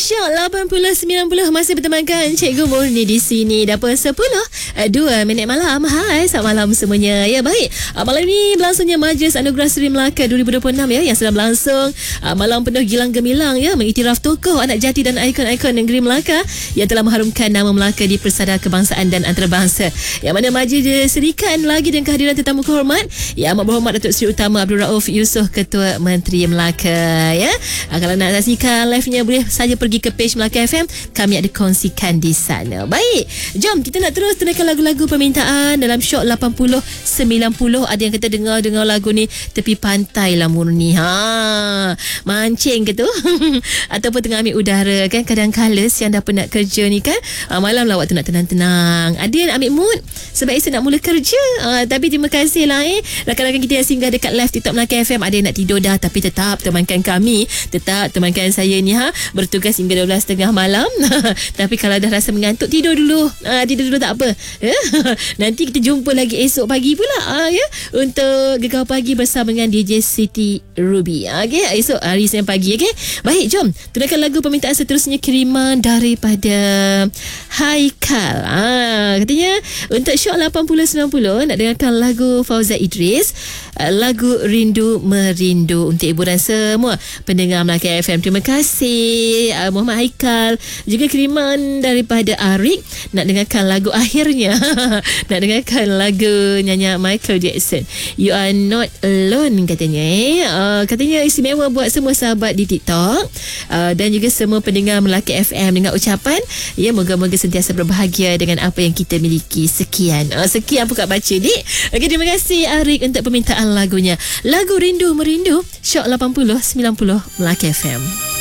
Syok 80-90 masih bertemankan Cikgu Murni di sini. Dah pun 10 2 minit malam. Hai, selamat malam semuanya. Ya, baik. Malam ini berlangsungnya Majlis Anugerah Seri Melaka 2026 ya, yang sedang berlangsung. Malam penuh gilang gemilang ya, mengiktiraf tokoh anak jati dan ikon-ikon negeri Melaka yang telah mengharumkan nama Melaka di Persada Kebangsaan dan Antarabangsa. Yang mana majlis diserikan lagi dengan kehadiran tetamu kehormat Yang Amat Berhormat Datuk Seri Utama Abdul Rauf Yusof, Ketua Menteri Melaka ya. Kalau nak saksikan live-nya boleh saja pergi ke page Melaka FM. Kami ada kongsikan di sana. Baik, jom kita nak terus tunaikan lagu-lagu permintaan dalam Syok 80-90. Ada yang kata dengar lagu ni tepi pantai lah Murni. Mancing ke tu? Ataupun tengah ambil udara kan. Kadang-kadang siang dah penat kerja ni kan, malam lah waktu nak tenang-tenang. Ada yang ambil mood sebab esok nak mula kerja. Tapi terima kasih lah rakan-rakan kita yang singgah dekat live TikTok Melaka FM. Ada yang nak tidur dah tapi tetap temankan kami, tetap temankan saya ni bertugas hingga 12.30 malam. Tapi kalau dah rasa mengantuk, tidur dulu. Tidur dulu tak apa. Nanti kita jumpa lagi esok pagi pula ya, untuk Gegar Pagi bersama dengan DJ Siti Ruby. Okay, esok hari Senin pagi. Okay, baik, jom tunaikan lagu permintaan seterusnya, kiriman daripada Haikal. Katanya untuk Syok 80-90 nak dengarkan lagu Fauzat Idris, lagu Rindu Merindu untuk hiburan semua pendengar Melaka FM. Terima kasih Muhammad Haikal. Juga kiriman daripada Arik, nak dengarkan lagu akhirnya. Nak dengarkan lagu nyanyi Michael Jackson, You Are Not Alone katanya. Katanya istimewa buat semua sahabat di TikTok dan juga semua pendengar Melaka FM dengan ucapan ya, moga-moga sentiasa berbahagia dengan apa yang kita miliki. Sekian Pukat baca dik. Okay, terima kasih Arik untuk permintaan lagunya. Lagu Rindu Merindu, Syok 80-90 Melaka FM.